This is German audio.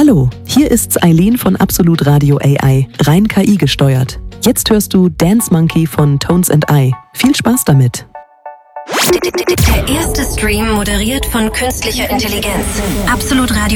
Hallo, hier ist Eileen von Absolut Radio AI, rein KI gesteuert. Jetzt hörst du Dance Monkey von Tones and I. Viel Spaß damit! Der erste Stream moderiert von künstlicher Intelligenz. Absolut Radio